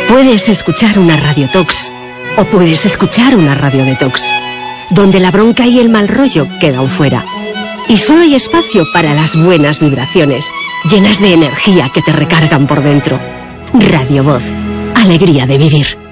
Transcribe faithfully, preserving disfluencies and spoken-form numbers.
Puedes escuchar una radiotox o puedes escuchar una radio detox, donde la bronca y el mal rollo quedan fuera. Y solo hay espacio para las buenas vibraciones, llenas de energía que te recargan por dentro. Radio Voz, alegría de vivir.